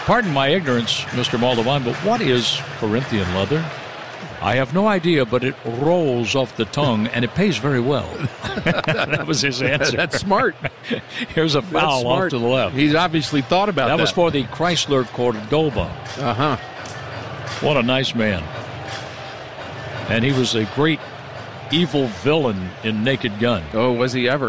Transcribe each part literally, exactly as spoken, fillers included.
pardon my ignorance, Mister Moldovan, but what is Corinthian leather? I have no idea, but it rolls off the tongue, and it pays very well. That was his answer. That's smart. Here's a foul off to the left. He's obviously thought about that. That was for the Chrysler Cordoba. Uh-huh. What a nice man. And he was a great evil villain in Naked Gun. Oh, was he ever?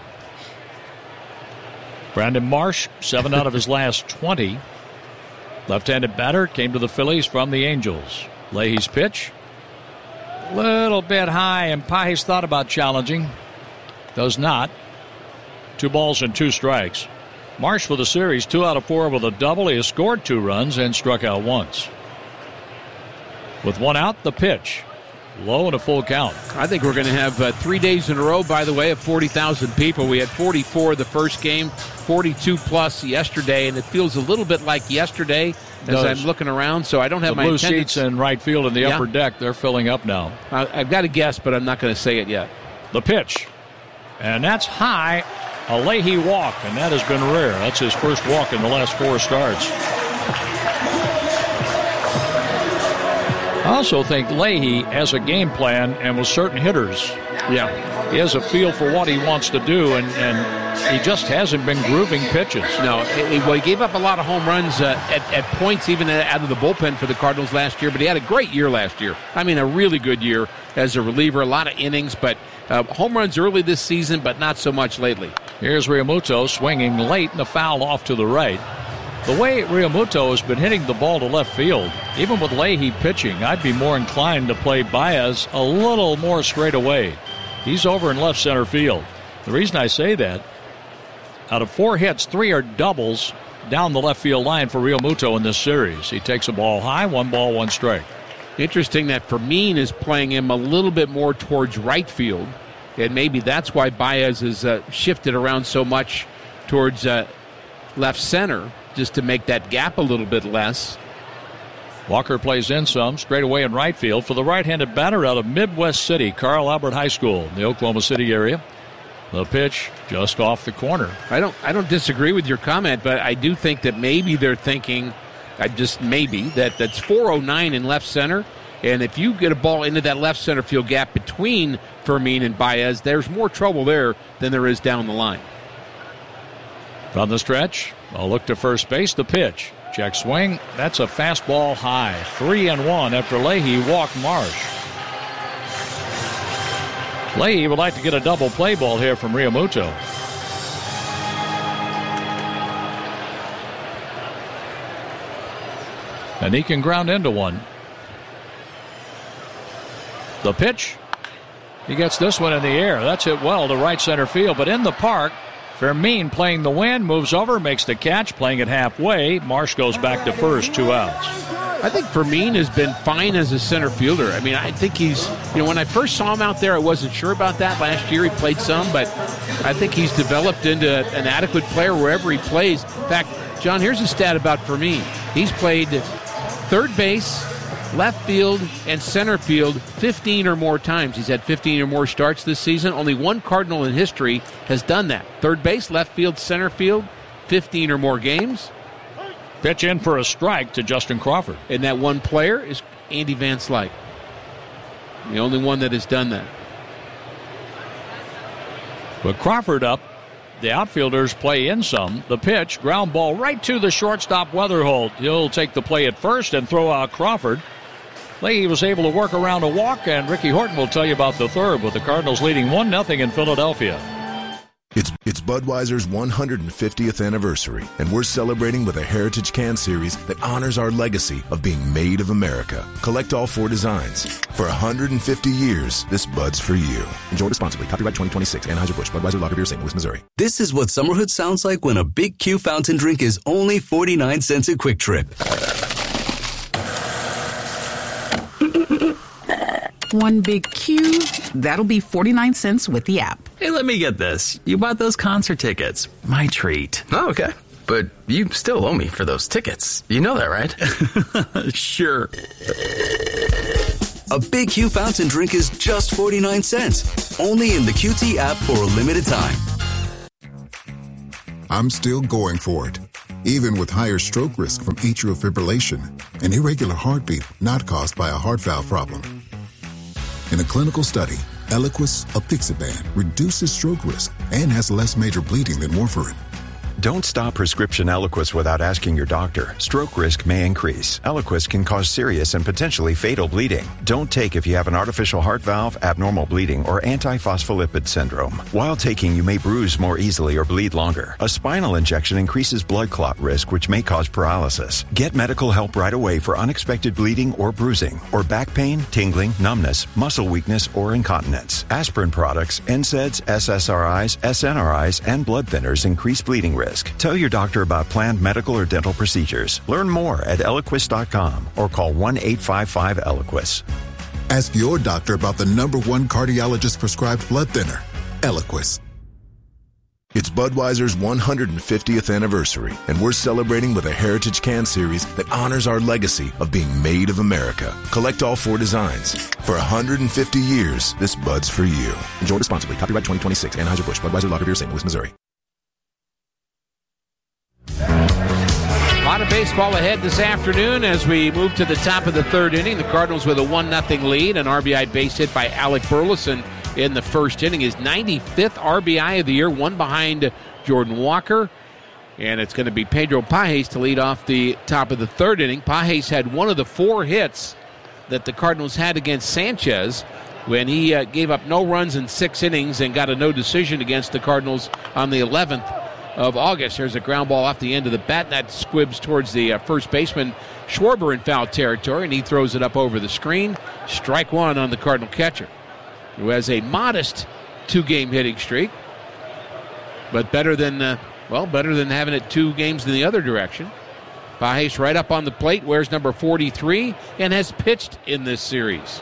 Brandon Marsh, seven out of his last twenty. Left-handed batter, came to the Phillies from the Angels. Leahy's pitch, little bit high, and Pages thought about challenging. Does not. Two balls and two strikes. Marsh for the series, two out of four with a double. He has scored two runs and struck out once. With one out, the pitch. Low and a full count. I think we're going to have uh, three days in a row, by the way, of forty thousand people. We had forty-four the first game, forty-two plus yesterday, and it feels a little bit like yesterday as Does. I'm looking around, so I don't have the my blue attendance. seats in right field in the Yeah. upper deck, they're filling up now. I, I've got a guess, but I'm not going to say it yet. The pitch. And that's high. A Leahy walk, and that has been rare. That's his first walk in the last four starts. I also think Leahy has a game plan, and with certain hitters, Yeah. he has a feel for what he wants to do, and, and he just hasn't been grooving pitches. No, he, well, he gave up a lot of home runs uh, at, at points, even out of the bullpen for the Cardinals last year, but he had a great year last year. I mean, a really good year as a reliever, a lot of innings, but uh, home runs early this season, but not so much lately. Here's Realmuto swinging late, and the foul off to the right. The way Realmuto has been hitting the ball to left field, even with Leahy pitching, I'd be more inclined to play Baez a little more straight away. He's over in left center field. The reason I say that, out of four hits, three are doubles down the left field line for Realmuto in this series. He takes a ball high, one ball, one strike. Interesting that Fermin is playing him a little bit more towards right field, and maybe that's why Baez has uh, shifted around so much towards uh, left center, just to make that gap a little bit less. Walker plays in some, straight away in right field for the right-handed batter out of Midwest City, Carl Albert High School, in the Oklahoma City area. The pitch just off the corner. I don't I don't disagree with your comment, but I do think that maybe they're thinking, I just maybe, that that's four oh nine in left center, and if you get a ball into that left center field gap between Fermin and Baez, there's more trouble there than there is down the line. From the stretch, a look to first base, the pitch. Check swing, that's a fastball high. Three and one after Leahy walked Marsh. Leahy would like to get a double play ball here from Realmuto. And he can ground into one. The pitch. He gets this one in the air. That's hit well to right center field, but in the park, Fermin playing the wind, moves over, makes the catch, playing it halfway. Marsh goes back to first, two outs. I think Fermin has been fine as a center fielder. I mean, I think he's, you know, when I first saw him out there, I wasn't sure about that. Last year he played some, but I think he's developed into an adequate player wherever he plays. In fact, John, here's a stat about Fermin. He's played third base, left field, and center field fifteen or more times. He's had fifteen or more starts this season. Only one Cardinal in history has done that. Third base, left field, center field, fifteen or more games. Pitch in for a strike to Justin Crawford. And that one player is Andy Van Slyke. The only one that has done that. With Crawford up, the outfielders play in some. The pitch, ground ball right to the shortstop Weatherholt. He'll take the play at first and throw out Crawford. Leahy was able to work around a walk, and Ricky Horton will tell you about the third, with the Cardinals leading one nothing in Philadelphia. It's it's Budweiser's one hundred fiftieth anniversary, and we're celebrating with a Heritage Can Series that honors our legacy of being made of America. Collect all four designs. For one hundred fifty years, this Bud's for you. Enjoy responsibly. Copyright twenty twenty-six. Anheuser-Busch. Budweiser Lager Beer, Saint Louis, Missouri. This is what summerhood sounds like when a Big Q fountain drink is only forty-nine cents at Quick Trip. One Big Q, that'll be forty-nine cents with the app. Hey, let me get this. You bought those concert tickets. My treat. Oh, okay. But you still owe me for those tickets. You know that, right? Sure. A Big Q fountain drink is just forty-nine cents. Only in the Q T app for a limited time. I'm still going for it. even with higher stroke risk from atrial fibrillation, an irregular heartbeat not caused by a heart valve problem. In a clinical study, Eliquis apixaban reduces stroke risk and has less major bleeding than warfarin. Don't stop prescription Eliquis without asking your doctor. Stroke risk may increase. Eliquis can cause serious and potentially fatal bleeding. Don't take if you have an artificial heart valve, abnormal bleeding, or antiphospholipid syndrome. While taking, you may bruise more easily or bleed longer. A spinal injection increases blood clot risk, which may cause paralysis. Get medical help right away for unexpected bleeding or bruising, or back pain, tingling, numbness, muscle weakness, or incontinence. Aspirin products, N SAIDs, S S R Is, S N R Is, and blood thinners increase bleeding risk. Tell your doctor about planned medical or dental procedures. Learn more at Eliquis dot com or call one eight five five Eliquis. Ask your doctor about the number one cardiologist prescribed blood thinner, Eliquis. It's Budweiser's one hundred fiftieth anniversary, and we're celebrating with a Heritage Can Series that honors our legacy of being made of America. Collect all four designs. For one hundred fifty years, this Bud's for you. Enjoy responsibly. Copyright twenty twenty-six. Anheuser-Busch. Budweiser Lager Beer, Saint Louis, Missouri. A lot of baseball ahead this afternoon as we move to the top of the third inning. The Cardinals with a one nothing lead. An R B I base hit by Alec Burleson in the first inning. His ninety-fifth R B I of the year, one behind Jordan Walker. And it's going to be Pedro Pages to lead off the top of the third inning. Pages had one of the four hits that the Cardinals had against Sanchez when he uh, gave up no runs in six innings and got a no decision against the Cardinals on the eleventh of August. There's a ground ball off the end of the bat, and that squibs towards the uh, first baseman, Schwarber, in foul territory, and he throws it up over the screen. Strike one on the Cardinal catcher, who has a modest two-game hitting streak, but better than, uh, well, better than having it two games in the other direction. Pages right up on the plate, wears number forty-three, and has pitched in this series.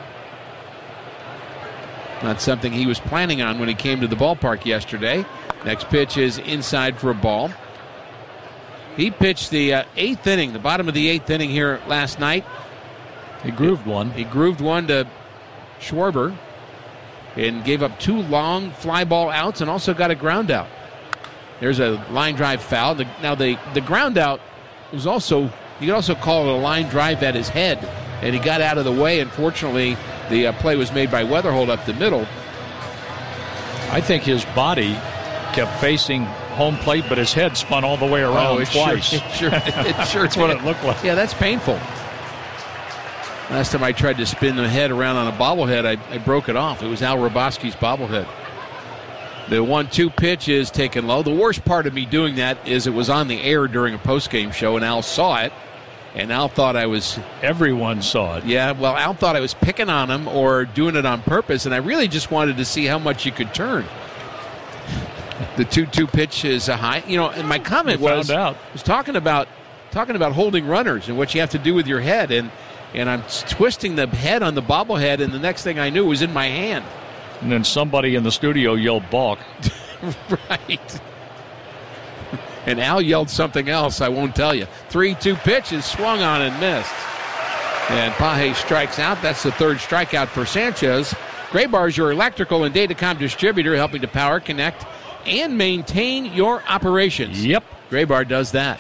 Not something he was planning on when he came to the ballpark yesterday. Next pitch is inside for a ball. He pitched the uh, eighth inning, the bottom of the eighth inning here last night. He grooved one. He grooved one to Schwarber and gave up two long fly ball outs and also got a ground out. There's a line drive foul. The, now, the, the ground out was also, you could also call it a line drive at his head, and he got out of the way. Unfortunately, the uh, play was made by Weatherhold up the middle. I think his body kept facing home plate, but his head spun all the way around oh, it twice. Sure, it sure, it sure That's what it looked like. Yeah, that's painful. Last time I tried to spin the head around on a bobblehead, I, I broke it off. It was Al Roboski's bobblehead. The one two pitch is taken low. The worst part of me doing that is it was on the air during a postgame show, and Al saw it, and Al thought I was... Everyone saw it. Yeah, well, Al thought I was picking on him or doing it on purpose, and I really just wanted to see how much you could turn. The two two pitch is a high. You know, and my comment was, out. was talking about talking about holding runners and what you have to do with your head. And, and I'm twisting the head on the bobblehead, and the next thing I knew it was in my hand. And then somebody in the studio yelled balk. Right. And Al yelled something else, I won't tell you. three two pitch is swung on and missed. And Pages strikes out. That's the third strikeout for Sanchez. Graybar is your electrical and datacom distributor, helping to power, connect, and maintain your operations. Yep. Graybar does that.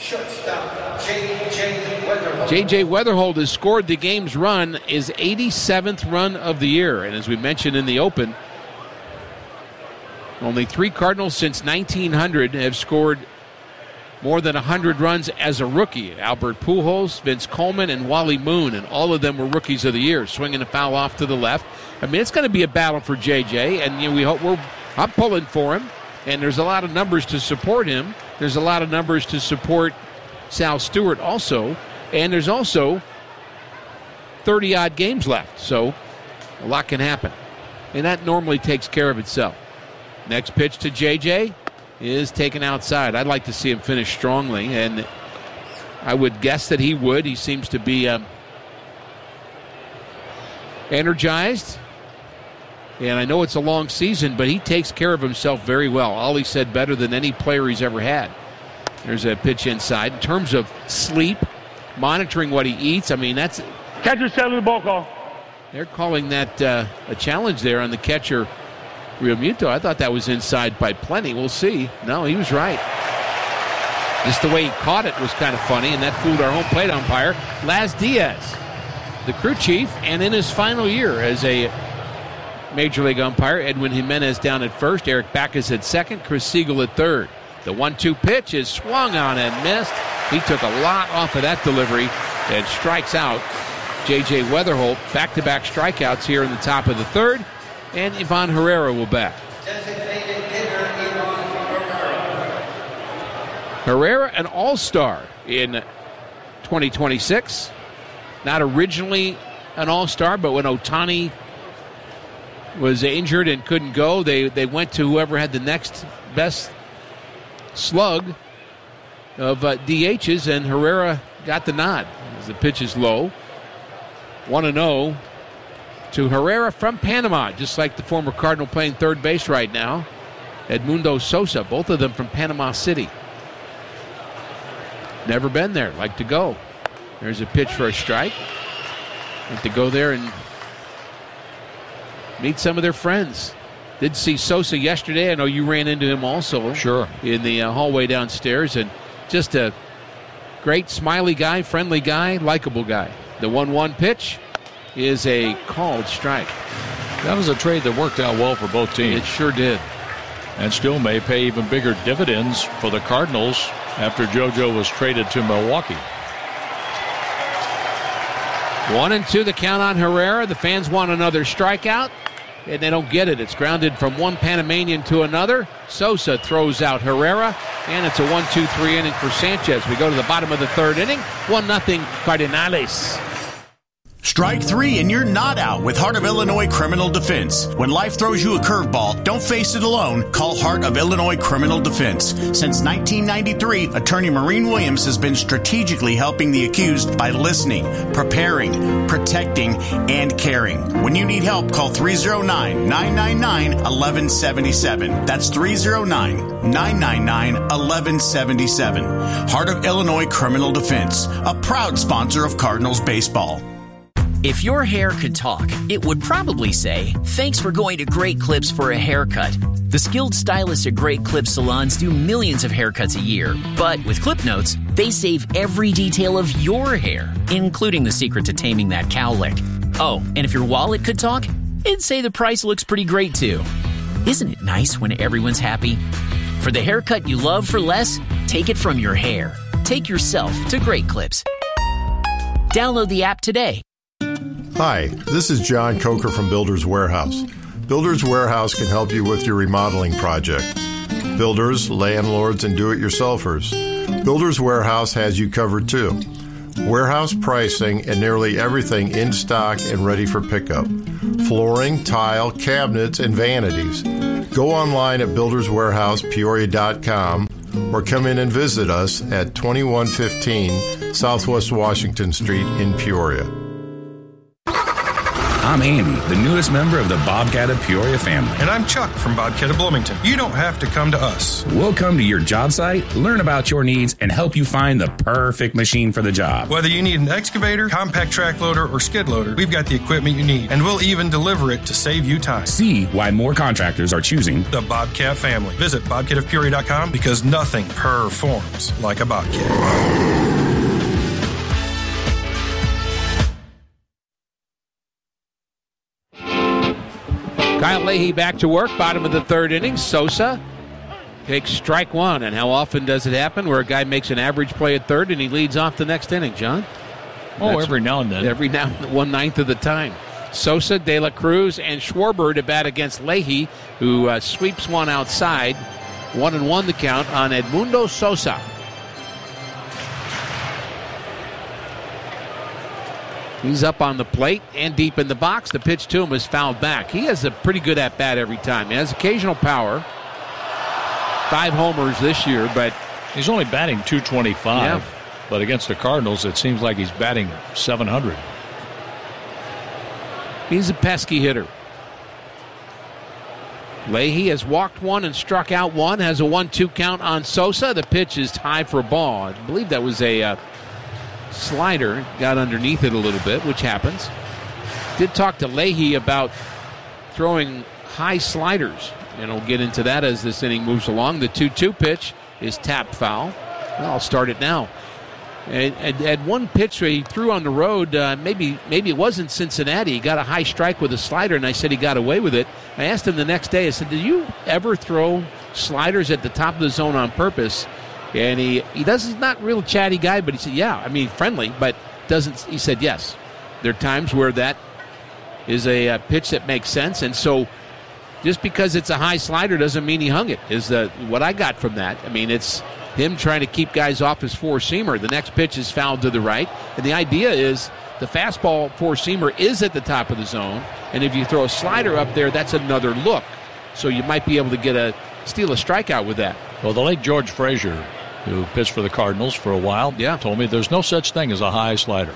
J J Weatherhold has scored the game's run, his eighty-seventh run of the year. And as we mentioned in the open, only three Cardinals since nineteen hundred have scored more than one hundred runs as a rookie. Albert Pujols, Vince Coleman, and Wally Moon, and all of them were rookies of the year. Swinging a foul off to the left. I mean, it's going to be a battle for J J, and you know, we hope we're I'm pulling for him. And there's a lot of numbers to support him. There's a lot of numbers to support Sal Stewart also. And there's also thirty-odd games left. So a lot can happen. And that normally takes care of itself. Next pitch to J J is taken outside. I'd like to see him finish strongly. And I would guess that he would. He seems to be um, energized. And I know it's a long season, but he takes care of himself very well. Ollie said better than any player he's ever had. There's a pitch inside. In terms of sleep, monitoring what he eats, I mean, that's... Catcher seven, the ball call. They're calling that uh, a challenge there on the catcher, Realmuto. I thought that was inside by plenty. We'll see. No, he was right. Just the way he caught it was kind of funny, and that fooled our home plate umpire, Laz Diaz, the crew chief, and in his final year as a Major League umpire. Edwin Jimenez down at first, Eric Backus at second, Chris Siegel at third. The one two pitch is swung on and missed. He took a lot off of that delivery and strikes out J J Weatherholt. Back-to-back strikeouts here in the top of the third, and Ivan Herrera will bat. Herrera, an all-star in twenty twenty-six. Not originally an all-star, but when Ohtani was injured and couldn't go, they, they went to whoever had the next best slug of uh, D Hs, and Herrera got the nod as the pitch is low. one and oh to Herrera from Panama, just like the former Cardinal playing third base right now, Edmundo Sosa, both of them from Panama City. Never been there, like to go. There's a pitch for a strike. Like to go there and meet some of their friends. Did see Sosa yesterday. I know you ran into him also. Sure. In the uh, hallway downstairs. And just a great, smiley guy, friendly guy, likable guy. The one one pitch is a called strike. That was a trade that worked out well for both teams. It sure did. And still may pay even bigger dividends for the Cardinals after JoJo was traded to Milwaukee. One and two, the count on Herrera. The fans want another strikeout, and they don't get it. It's grounded from one Panamanian to another. Sosa throws out Herrera, and it's a one two three inning for Sanchez. We go to the bottom of the third inning. one nothing Cardinales. Strike three and you're not out with Heart of Illinois Criminal Defense. When life throws you a curveball, don't face it alone. Call Heart of Illinois Criminal Defense. Since nineteen ninety-three, Attorney Maureen Williams has been strategically helping the accused by listening, preparing, protecting, and caring. When you need help, call three oh nine, nine nine nine, one one seven seven. That's three oh nine, nine nine nine, one one seven seven. Heart of Illinois Criminal Defense, a proud sponsor of Cardinals baseball. If your hair could talk, it would probably say, "Thanks for going to Great Clips for a haircut." The skilled stylists at Great Clips salons do millions of haircuts a year. But with Clip Notes, they save every detail of your hair, including the secret to taming that cowlick. Oh, and if your wallet could talk, it'd say the price looks pretty great too. Isn't it nice when everyone's happy? For the haircut you love for less, take it from your hair. Take yourself to Great Clips. Download the app today. Hi, this is John Coker from Builders Warehouse. Builders Warehouse can help you with your remodeling project. Builders, landlords, and do-it-yourselfers. Builders Warehouse has you covered too. Warehouse pricing and nearly everything in stock and ready for pickup. Flooring, tile, cabinets, and vanities. Go online at builders warehouse peoria dot com or come in and visit us at twenty-one fifteen Southwest Washington Street in Peoria. I'm Andy, the newest member of the Bobcat of Peoria family. And I'm Chuck from Bobcat of Bloomington. You don't have to come to us. We'll come to your job site, learn about your needs, and help you find the perfect machine for the job. Whether you need an excavator, compact track loader, or skid loader, we've got the equipment you need, and we'll even deliver it to save you time. See why more contractors are choosing the Bobcat family. Visit bobcat of peoria dot com because nothing performs like a Bobcat. Kyle Leahy back to work, bottom of the third inning. Sosa takes strike one. And how often does it happen where a guy makes an average play at third and he leads off the next inning, John? Oh, That's every now and then. Every now and then, one ninth of the time. Sosa, De La Cruz, and Schwarber to bat against Leahy, who uh, sweeps one outside. One and one the count on Edmundo Sosa. He's up on the plate and deep in the box. The pitch to him is fouled back. He has a pretty good at-bat every time. He has occasional power. Five homers this year, but he's only batting two twenty-five. Yeah. But against the Cardinals, it seems like he's batting seven hundred. He's a pesky hitter. Leahy has walked one and struck out one. Has a one two count on Sosa. The pitch is high for a ball. I believe that was a uh, slider. Got underneath it a little bit, which happens. Did talk to Leahy about throwing high sliders. And we'll get into that as this inning moves along. The two two pitch is tapped foul. I'll start it now. And, and at one pitch where he threw on the road, uh, maybe maybe it wasn't Cincinnati. He got a high strike with a slider, and I said he got away with it. I asked him the next day, I said, did you ever throw sliders at the top of the zone on purpose? And he, he does, he's not a real chatty guy, but he said, yeah, I mean, friendly, but doesn't, he said, yes. There are times where that is a, a pitch that makes sense, and so just because it's a high slider doesn't mean he hung it, is the, what I got from that. I mean, it's him trying to keep guys off his four-seamer. The next pitch is fouled to the right, and the idea is the fastball four-seamer is at the top of the zone, and if you throw a slider up there, that's another look. So you might be able to get a steal a strikeout with that. Well, the late George Frazier, who pitched for the Cardinals for a while, yeah. told me there's no such thing as a high slider.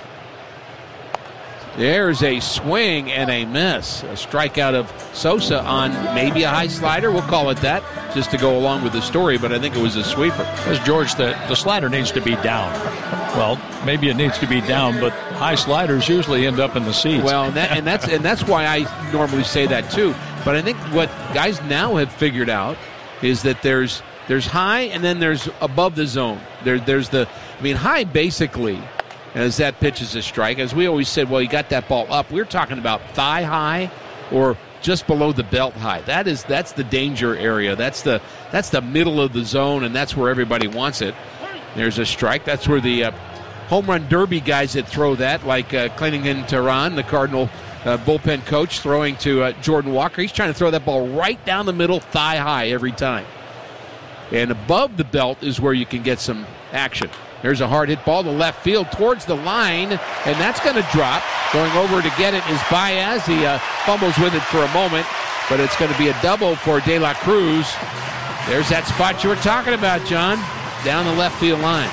There's a swing and a miss. A strikeout of Sosa on maybe a high slider. We'll call it that just to go along with the story, but I think it was a sweeper. As George, the, the slider needs to be down. Well, maybe it needs to be down, but high sliders usually end up in the seats. Well, and, that, and that's and that's why I normally say that too. But I think what guys now have figured out is that there's there's high and then there's above the zone. There, there's the, I mean, high basically, as that pitch is a strike. As we always said, well, you got that ball up. We're talking about thigh high or just below the belt high. That is that's the danger area. That's the that's the middle of the zone, and that's where everybody wants it. There's a strike. That's where the uh, home run derby guys that throw that, like uh, Clenningham Tehran, the Cardinal uh, bullpen coach, throwing to uh, Jordan Walker. He's trying to throw that ball right down the middle, thigh high every time. And above the belt is where you can get some action. There's a hard hit ball to left field towards the line, and that's going to drop. Going over to get it is Baez. He uh, fumbles with it for a moment, but it's going to be a double for De La Cruz. There's that spot you were talking about, John, down the left field line.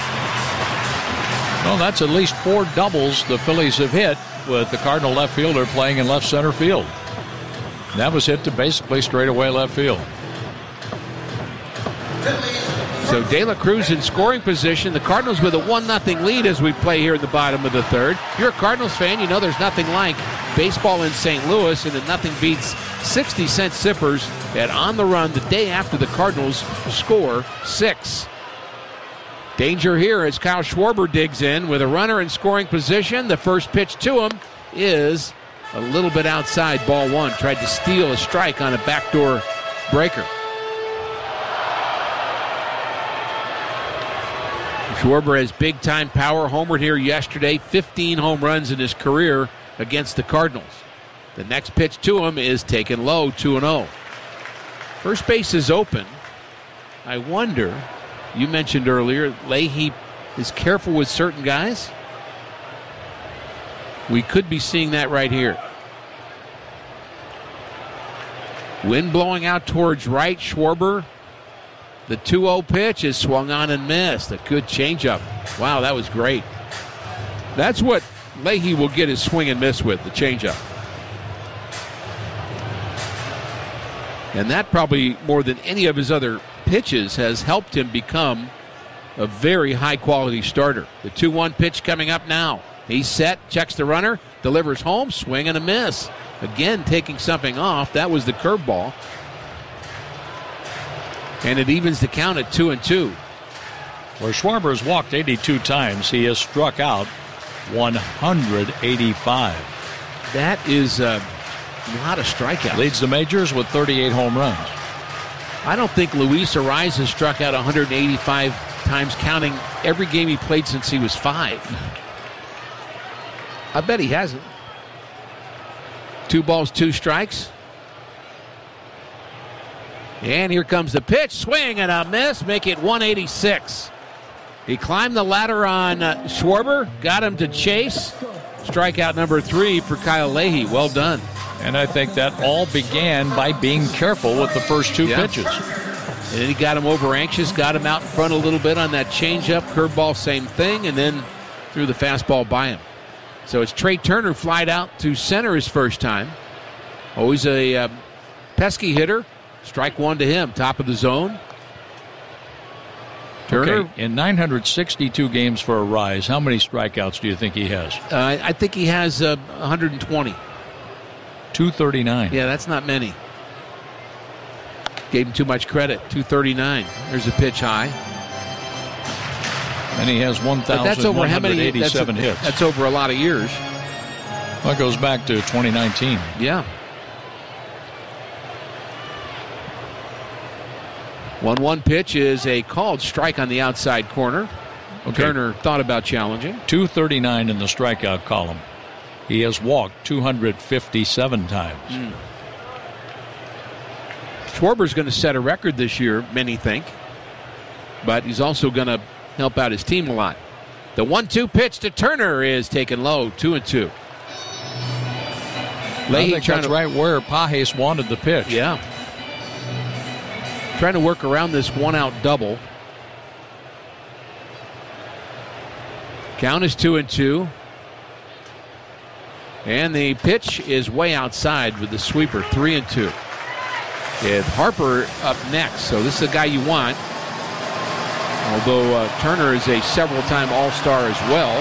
Well, that's at least four doubles the Phillies have hit with the Cardinal left fielder playing in left center field. That was hit to basically straightaway left field. So De La Cruz in scoring position. The Cardinals with a one nothing lead as we play here in the bottom of the third. If you're a Cardinals fan, you know there's nothing like baseball in Saint Louis, and that nothing beats sixty cent sippers at On the Run the day after the Cardinals score six. Danger here as Kyle Schwarber digs in with a runner in scoring position. The first pitch to him is a little bit outside, ball one. Tried to steal a strike on a backdoor breaker. Schwarber has big-time power. Homered here yesterday. fifteen home runs in his career against the Cardinals. The next pitch to him is taken low, two and oh. First base is open. I wonder, you mentioned earlier, Leahy is careful with certain guys. We could be seeing that right here. Wind blowing out towards right. Schwarber. The two oh pitch is swung on and missed. A good changeup. Wow, that was great. That's what Leahy will get his swing and miss with, the changeup. And that probably, more than any of his other pitches, has helped him become a very high-quality starter. The two one pitch coming up now. He's set, checks the runner, delivers home, swing and a miss. Again, taking something off. That was the curveball. And it evens the count at two and two. Where Schwarber has walked eighty-two times, he has struck out one hundred eighty-five. That is uh, a lot of strikeouts. Leads the majors with thirty-eight home runs. I don't think Luis Ariz has struck out one hundred eighty-five times, counting every game he played since he was five. I bet he hasn't. Two balls, two strikes. And here comes the pitch. Swing and a miss. Make it one eighty-six. He climbed the ladder on uh, Schwarber. Got him to chase. Strikeout number three for Kyle Leahy. Well done. And I think that all began by being careful with the first two yeah. pitches. And then he got him over anxious. Got him out in front a little bit on that changeup. Curveball, same thing. And then threw the fastball by him. So it's Trey Turner flied out to center his first time. Always a uh, pesky hitter. Strike one to him, top of the zone. Turner. Okay, in nine hundred sixty-two games for Ariz, how many strikeouts do you think he has? Uh, I think he has uh, one hundred twenty. two thirty-nine. Yeah, that's not many. Gave him too much credit. two thirty-nine. There's a pitch high. And he has one thousand one hundred eighty-seven hits. That's over a lot of years. That goes back to twenty nineteen. Yeah. one one pitch is a called strike on the outside corner. Okay. Turner thought about challenging. two thirty-nine in the strikeout column. He has walked two hundred fifty-seven times. Mm. Schwarber's going to set a record this year, many think. But he's also going to help out his team a lot. The one two pitch to Turner is taken low, two and two. I think that's to, right where Pages wanted the pitch. Yeah. Trying to work around this one-out double. Count is two and two. And the pitch is way outside with the sweeper, three and two. With Harper up next, so this is the guy you want. Although uh, Turner is a several-time All-Star as well.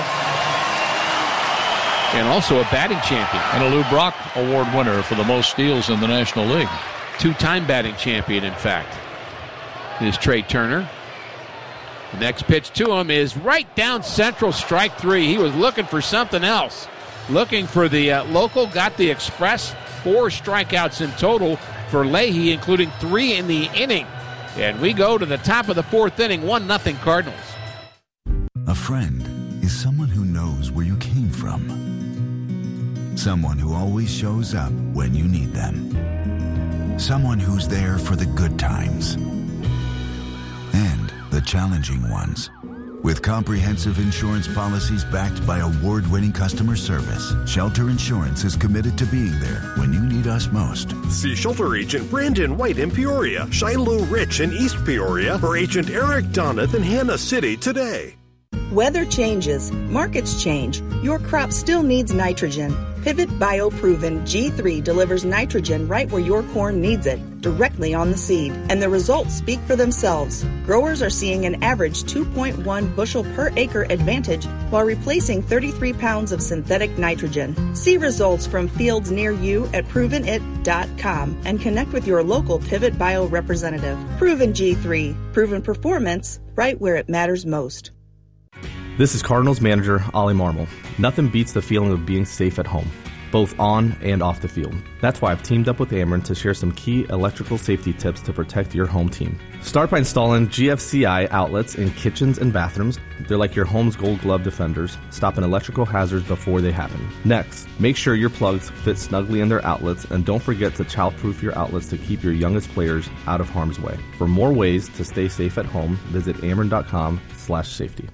And also a batting champion. And a Lou Brock Award winner for the most steals in the National League. Two-time batting champion, in fact, is Trey Turner. The next pitch to him is right down central, strike three. He was looking for something else. Looking for the uh, local, got the express. Four strikeouts in total for Leahy, including three in the inning. And we go to the top of the fourth inning, one nothing Cardinals. A friend is someone who knows where you came from. Someone who always shows up when you need them. Someone who's there for the good times and the challenging ones. With comprehensive insurance policies backed by award-winning customer service, Shelter Insurance is committed to being there when you need us most. See Shelter Agent Brandon White in Peoria, Shiloh Rich in East Peoria, or Agent Eric Donath in Hannah City today. Weather changes, markets change. Your crop still needs nitrogen. Pivot Bio Proven G three delivers nitrogen right where your corn needs it, directly on the seed. And the results speak for themselves. Growers are seeing an average two point one bushel per acre advantage while replacing thirty-three pounds of synthetic nitrogen. See results from fields near you at proven it dot com and connect with your local Pivot Bio representative. Proven G three, proven performance right where it matters most. This is Cardinals manager Ollie Marmol. Nothing beats the feeling of being safe at home, both on and off the field. That's why I've teamed up with Ameren to share some key electrical safety tips to protect your home team. Start by installing G F C I outlets in kitchens and bathrooms. They're like your home's gold glove defenders, stopping electrical hazards before they happen. Next, make sure your plugs fit snugly in their outlets, and don't forget to childproof your outlets to keep your youngest players out of harm's way. For more ways to stay safe at home, visit ameren.com slash safety.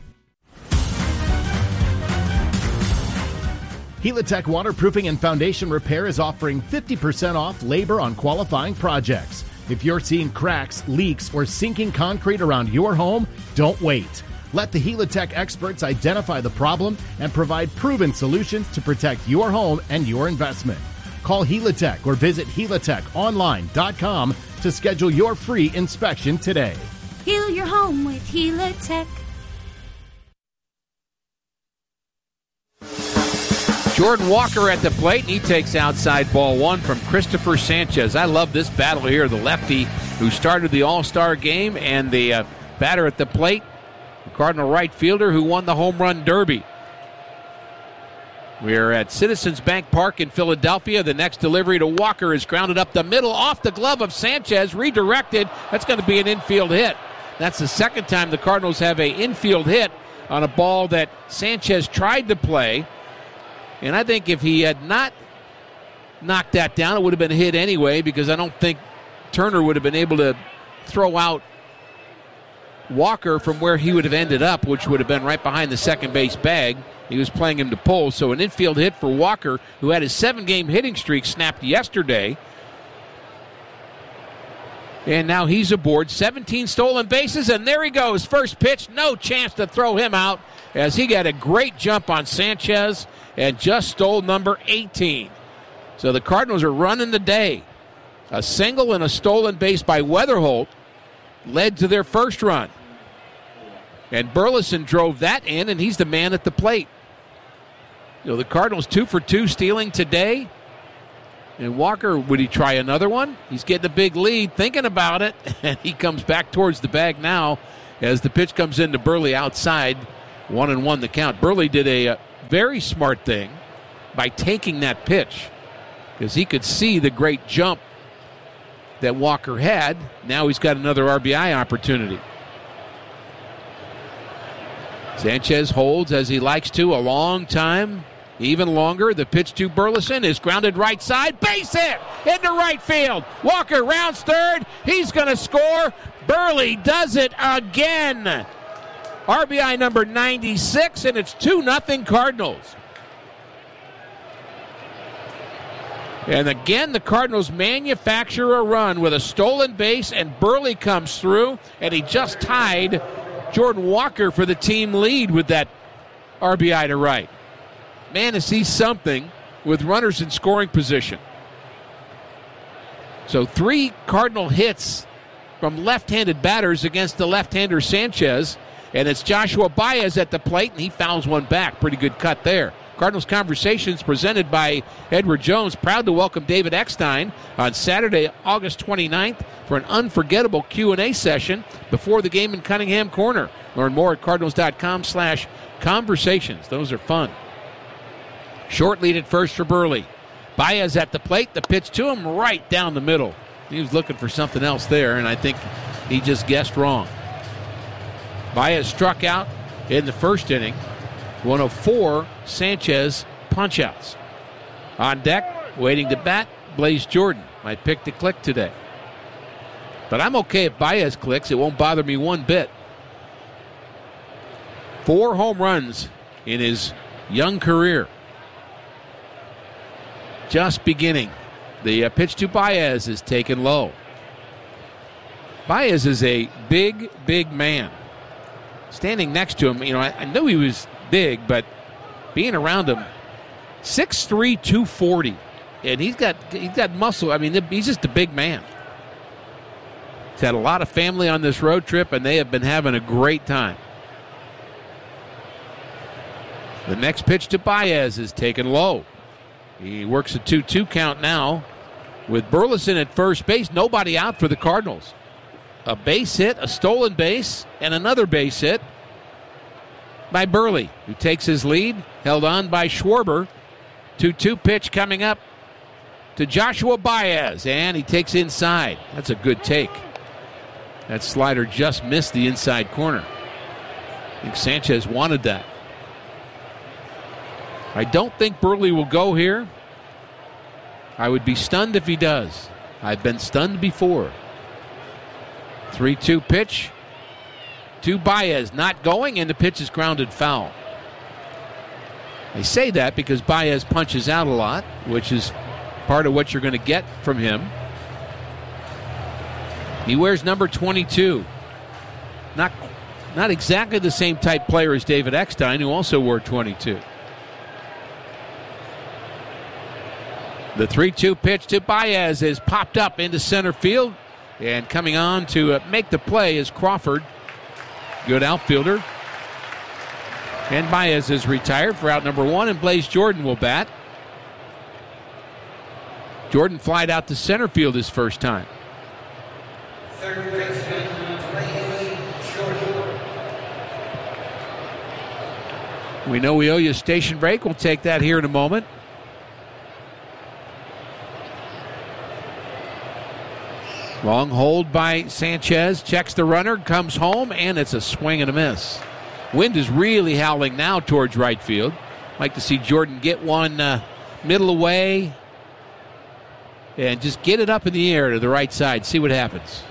Helitech Waterproofing and Foundation Repair is offering fifty percent off labor on qualifying projects. If you're seeing cracks, leaks, or sinking concrete around your home, don't wait. Let the Helitech experts identify the problem and provide proven solutions to protect your home and your investment. Call Helitech or visit helitech online dot com to schedule your free inspection today. Heal your home with Helitech. Jordan Walker at the plate, and he takes outside ball one from Christopher Sanchez. I love this battle here. The lefty who started the All-Star game and the uh, batter at the plate, the Cardinal right fielder who won the home run derby. We're at Citizens Bank Park in Philadelphia. The next delivery to Walker is grounded up the middle off the glove of Sanchez, redirected. That's going to be an infield hit. That's the second time the Cardinals have an infield hit on a ball that Sanchez tried to play. And I think if he had not knocked that down, it would have been a hit anyway, because I don't think Turner would have been able to throw out Walker from where he would have ended up, which would have been right behind the second base bag. He was playing him to pull. So an infield hit for Walker, who had his seven-game hitting streak snapped yesterday. And now he's aboard. seventeen stolen bases, and there he goes. First pitch, no chance to throw him out, as he got a great jump on Sanchez and just stole number eighteen. So the Cardinals are running the day. A single and a stolen base by Weatherholt led to their first run. And Burleson drove that in, and he's the man at the plate. You know, the Cardinals two for two stealing today. And Walker, would he try another one? He's getting a big lead, thinking about it, and he comes back towards the bag now as the pitch comes into Burley outside. One and one the count. Burley did a, a very smart thing by taking that pitch because he could see the great jump that Walker had. Now he's got another R B I opportunity. Sanchez holds as he likes to a long time, even longer. The pitch to Burleson is grounded right side. Base hit into right field. Walker rounds third. He's going to score. Burley does it again. R B I number ninety-six, and it's two nothing Cardinals. And again, the Cardinals manufacture a run with a stolen base, and Burley comes through, and he just tied Jordan Walker for the team lead with that R B I to right. Man, is he something with runners in scoring position. So three Cardinal hits from left-handed batters against the left-hander Sanchez, and it's Joshua Baez at the plate, and he fouls one back. Pretty good cut there. Cardinals Conversations presented by Edward Jones. Proud to welcome David Eckstein on Saturday, August twenty-ninth for an unforgettable Q and A session before the game in Cunningham Corner. Learn more at cardinals.com slash conversations. Those are fun. Short lead at first for Burley. Baez at the plate. The pitch to him right down the middle. He was looking for something else there, and I think he just guessed wrong. Baez struck out in the first inning. One of four Sanchez punch-outs. On deck, waiting to bat, Blaze Jordan. My pick to click today. But I'm okay if Baez clicks. It won't bother me one bit. Four home runs in his young career. Just beginning. The uh, pitch to Baez is taken low. Baez is a big, big man. Standing next to him, you know, I, I knew he was big, but being around him, six three, two forty, and he's got he's got muscle. I mean, he's just a big man. He's had a lot of family on this road trip, and they have been having a great time. The next pitch to Baez is taken low. He works a two two count now with Burleson at first base. Nobody out for the Cardinals. A base hit, a stolen base, and another base hit by Burley, who takes his lead, held on by Schwarber. two two pitch coming up to Joshua Baez, and he takes inside. That's a good take. That slider just missed the inside corner. I think Sanchez wanted that. I don't think Burley will go here. I would be stunned if he does. I've been stunned before. three two pitch to Baez, not going, and the pitch is grounded foul. I say that because Baez punches out a lot, which is part of what you're going to get from him. He wears number twenty-two. Not, not exactly the same type player as David Eckstein, who also wore twenty-two. The three two pitch to Baez is popped up into center field. And coming on to uh, make the play is Crawford. Good outfielder. And Baez is retired for out number one, and Blaze Jordan will bat. Jordan flied out to center field his first time. Third baseman, Blaze Jordan. We know we owe you a station break. We'll take that here in a moment. Long hold by Sanchez, checks the runner, comes home, and it's a swing and a miss. Wind is really howling now towards right field. Like to see Jordan get one uh, middle away and just get it up in the air to the right side, see what happens.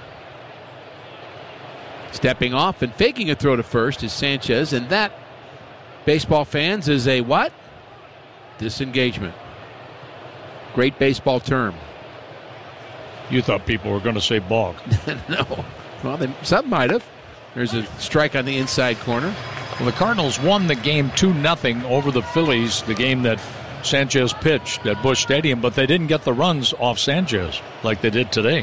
Stepping off and faking a throw to first is Sanchez, and that, baseball fans, is a what? Disengagement. Great baseball term. You thought people were going to say balk. No. Well, they, some might have. There's a strike on the inside corner. Well, the Cardinals won the game two nothing over the Phillies, the game that Sanchez pitched at Busch Stadium, but they didn't get the runs off Sanchez like they did today.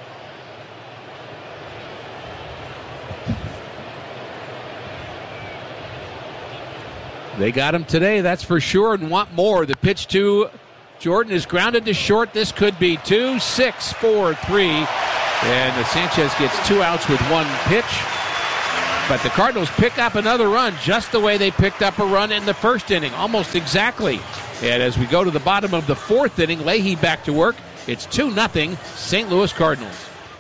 They got him today, that's for sure, and want more. The pitch to Jordan is grounded to short. This could be two, six, four, three. And Sanchez gets two outs with one pitch. But the Cardinals pick up another run just the way they picked up a run in the first inning, almost exactly. And as we go to the bottom of the fourth inning, Leahy back to work. It's two nothing Saint Louis Cardinals.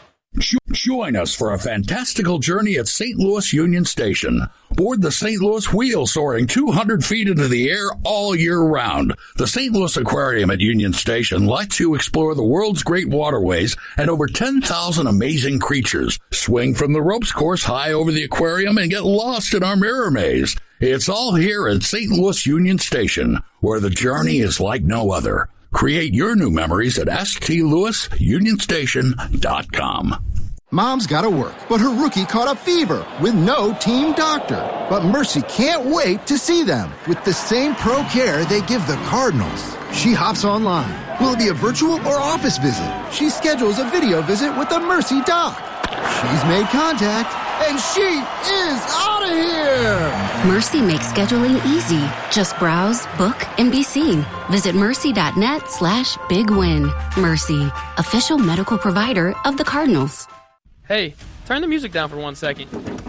Join us for a fantastical journey at Saint Louis Union Station. Board the Saint Louis Wheel, soaring two hundred feet into the air all year round. The Saint Louis Aquarium at Union Station lets you explore the world's great waterways and over ten thousand amazing creatures. Swing from the ropes course high over the aquarium and get lost in our mirror maze. It's all here at Saint Louis Union Station, where the journey is like no other. Create your new memories at s t louis union station dot com. Mom's gotta work, but her rookie caught a fever with no team doctor. But Mercy can't wait to see them with the same pro care they give the Cardinals. She hops online. Will it be a virtual or office visit? She schedules a video visit with the Mercy doc. She's made contact, and she is out of here! Mercy makes scheduling easy. Just browse, book, and be seen. Visit mercy.net slash big win. Mercy, official medical provider of the Cardinals. Hey, turn the music down for one second.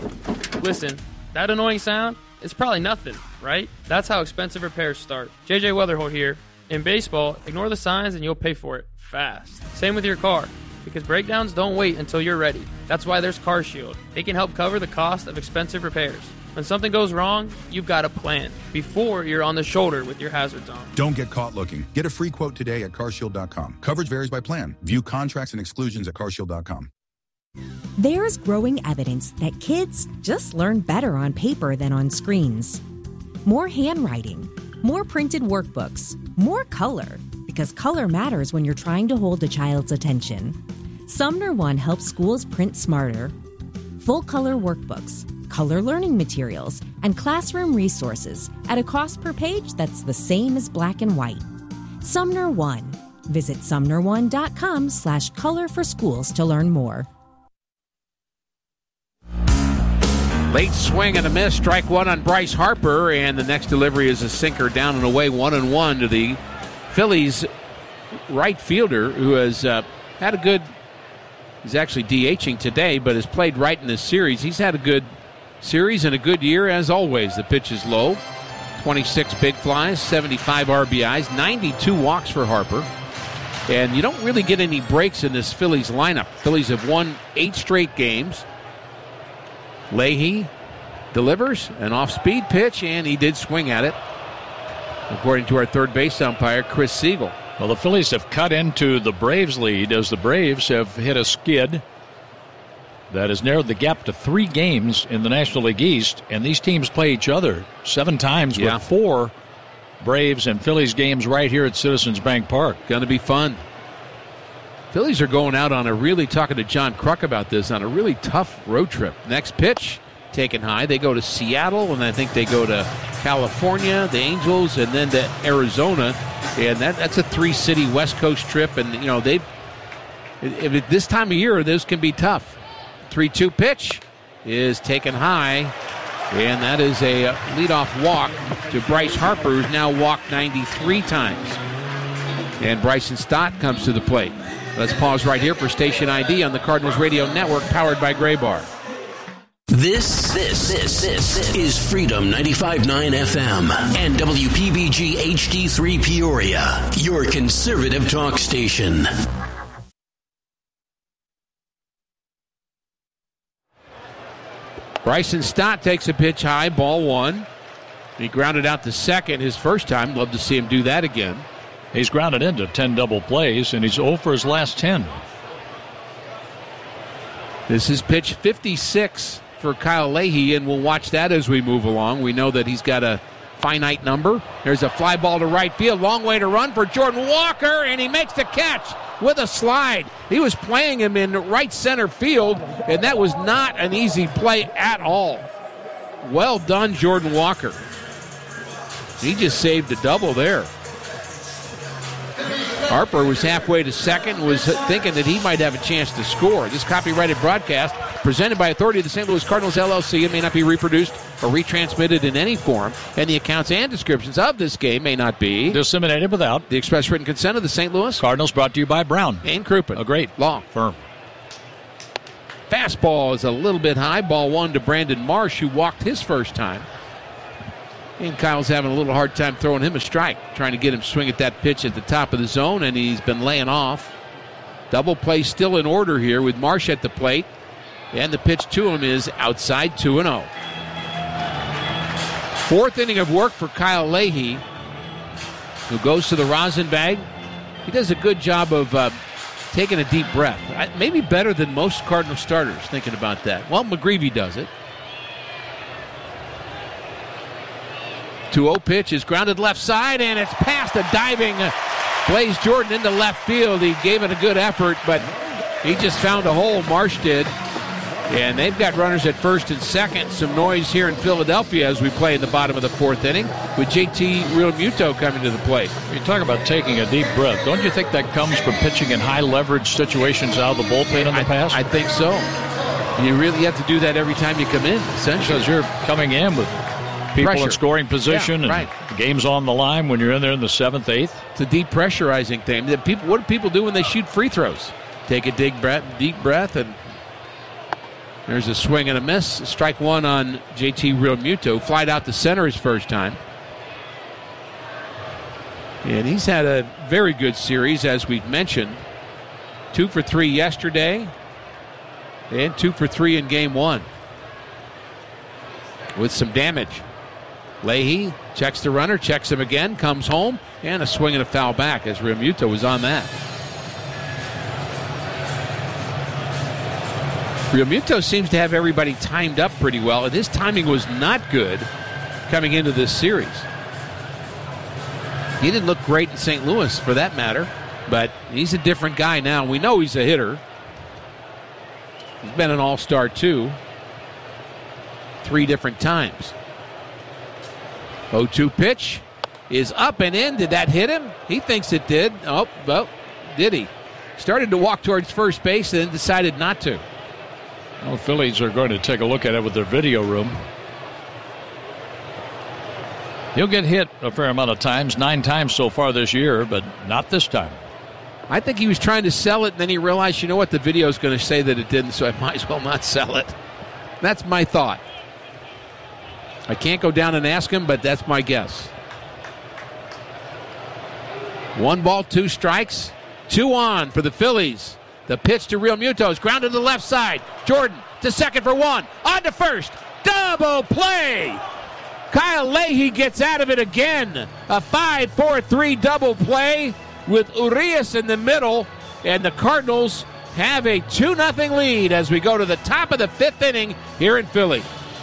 Listen, that annoying sound, it's probably nothing, right? That's how expensive repairs start. J J Weatherholt here. In baseball, ignore the signs and you'll pay for it fast. Same with your car, because breakdowns don't wait until you're ready. That's why there's CarShield. They can help cover the cost of expensive repairs. When something goes wrong, you've got a plan before you're on the shoulder with your hazards on. Don't get caught looking. Get a free quote today at car shield dot com. Coverage varies by plan. View contracts and exclusions at car shield dot com. There's growing evidence that kids just learn better on paper than on screens. More handwriting, more printed workbooks, more color, because color matters when you're trying to hold a child's attention. Sumner One helps schools print smarter. Full color workbooks, color learning materials, and classroom resources at a cost per page that's the same as black and white. Sumner One. Visit sumner one dot com slash color for schools to learn more. Late swing and a miss, strike one on Bryce Harper, and the next delivery is a sinker down and away, one and one to the Phillies right fielder, who has uh, had a good, he's actually DHing today, but has played right in this series. He's had a good series and a good year, as always. The pitch is low, twenty-six big flies, seventy-five R B Is, ninety-two walks for Harper. And you don't really get any breaks in this Phillies lineup. Phillies have won eight straight games. Leahy delivers an off-speed pitch, and he did swing at it, according to our third base umpire, Chris Siegel. Well, the Phillies have cut into the Braves' lead as the Braves have hit a skid that has narrowed the gap to three games in the National League East, and these teams play each other seven times yeah. with four Braves and Phillies games right here at Citizens Bank Park. Going to be fun. Phillies are going out on a really, talking to John Kruk about this, on a really tough road trip. Next pitch, taken high. They go to Seattle, and I think they go to California, the Angels, and then to Arizona. And that, that's a three-city West Coast trip. And, you know, they if it, this time of year, this can be tough. three two pitch is taken high, and that is a leadoff walk to Bryce Harper, who's now walked ninety-three times. And Bryson Stott comes to the plate. Let's pause right here for Station I D on the Cardinals Radio Network, powered by Gray Bar. This, this, this, this is Freedom ninety-five point nine F M and W P B G H D three Peoria, your conservative talk station. Bryson Stott takes a pitch high, ball one. He grounded out to second his first time. Love to see him do that again. He's grounded into ten double plays, and he's zero for his last ten. This is pitch fifty-six for Kyle Leahy, and we'll watch that as we move along. We know that he's got a finite number. There's a fly ball to right field. Long way to run for Jordan Walker, and he makes the catch with a slide. He was playing him in right center field, and that was not an easy play at all. Well done, Jordan Walker. He just saved a double there. Harper was halfway to second, was thinking that he might have a chance to score. This copyrighted broadcast, presented by authority of the Saint Louis Cardinals, L L C, it may not be reproduced or retransmitted in any form, and the accounts and descriptions of this game may not be disseminated without the express written consent of the Saint Louis Cardinals, brought to you by Brown and Crouppen. A great law firm. Fastball is a little bit high. Ball one to Brandon Marsh, who walked his first time. And Kyle's having a little hard time throwing him a strike, trying to get him swing at that pitch at the top of the zone, and he's been laying off. Double play still in order here with Marsh at the plate. And the pitch to him is outside, two and oh. Fourth inning of work for Kyle Leahy, who goes to the rosin bag. He does a good job of uh, taking a deep breath. Maybe better than most Cardinal starters, thinking about that. Well, McGreevy does it. two oh pitch is grounded left side, and it's past a diving uh, Blaze Jordan into left field. He gave it a good effort, but he just found a hole, Marsh did. And they've got runners at first and second. Some noise here in Philadelphia as we play in the bottom of the fourth inning with J T Realmuto coming to the plate. You talk about taking a deep breath. Don't you think that comes from pitching in high-leverage situations out of the bullpen in the I, past? I think so. You really have to do that every time you come in, essentially. Because you're coming in with people Pressure. in scoring position, Yeah, and right. the game's on the line when you're in there in the seventh, eighth. It's a depressurizing thing. The people, what do people do when they shoot free throws? Take a deep breath, deep breath, and there's a swing and a miss. Strike one on J T Realmuto. Flied out to center his first time. And he's had a very good series, as we've mentioned. Two for three yesterday, and two for three in game one. With some damage. Leahy checks the runner, checks him again, comes home, and a swing and a foul back as Realmuto was on that. Realmuto seems to have everybody timed up pretty well, and his timing was not good coming into this series. He didn't look great in Saint Louis, for that matter, but he's a different guy now. We know he's a hitter. He's been an all-star, too, three different times. oh two pitch is up and in. Did that hit him? He thinks it did. Oh, well, did he? Started to walk towards first base and then decided not to. Well, Phillies are going to take a look at it with their video room. He'll get hit a fair amount of times, nine times so far this year, but not this time. I think he was trying to sell it, and then he realized, you know what, the video is going to say that it didn't, so I might as well not sell it. That's my thought. I can't go down and ask him, but that's my guess. One ball, two strikes, two on for the Phillies. The pitch to Realmuto is grounded to the left side. Jordan to second for one. On to first. Double play. Kyle Leahy gets out of it again. A five four three double play with Urias in the middle. And the Cardinals have a two nothing lead as we go to the top of the fifth inning here in Philly.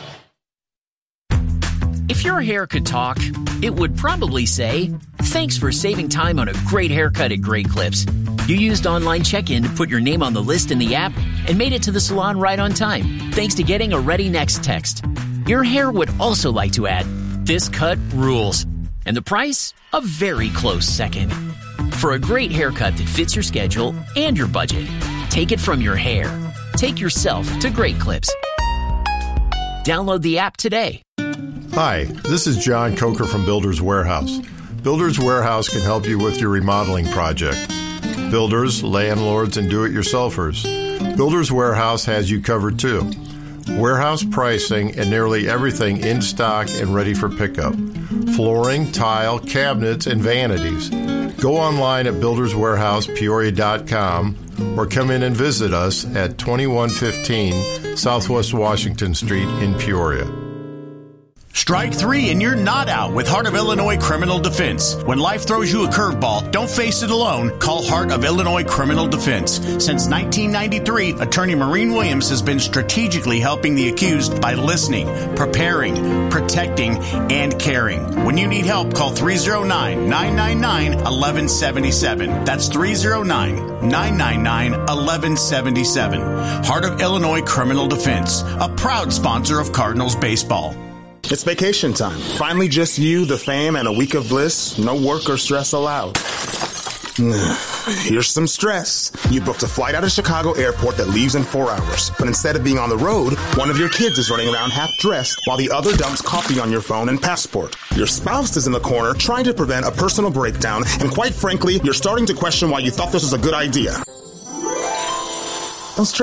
If your hair could talk, it would probably say, "Thanks for saving time on a great haircut at Great Clips. You used online check-in to put your name on the list in the app and made it to the salon right on time, thanks to getting a Ready Next text." Your hair would also like to add, "This cut rules." And the price? A very close second. For a great haircut that fits your schedule and your budget, take it from your hair. Take yourself to Great Clips. Download the app today. Hi, this is John Coker from Builders Warehouse. Builders Warehouse can help you with your remodeling project. Builders, landlords, and do-it-yourselfers. Builders Warehouse has you covered too. Warehouse pricing and nearly everything in stock and ready for pickup. Flooring, tile, cabinets, and vanities. Go online at builders warehouse peoria dot com or come in and visit us at twenty-one fifteen Southwest Washington Street in Peoria. Strike three and you're not out with Heart of Illinois Criminal Defense. When life throws you a curveball, don't face it alone. Call Heart of Illinois Criminal Defense. Since nineteen ninety-three, Attorney Maureen Williams has been strategically helping the accused by listening, preparing, protecting, and caring. When you need help, call three oh nine, nine nine nine, one one seven seven. That's three oh nine, nine nine nine, one one seven seven. Heart of Illinois Criminal Defense, a proud sponsor of Cardinals baseball. It's vacation time. Finally just you, the fam, and a week of bliss. No work or stress allowed. Here's some stress. You booked a flight out of Chicago Airport that leaves in four hours. But instead of being on the road, one of your kids is running around half-dressed while the other dumps coffee on your phone and passport. Your spouse is in the corner trying to prevent a personal breakdown, and quite frankly, you're starting to question why you thought this was a good idea. Don't stress.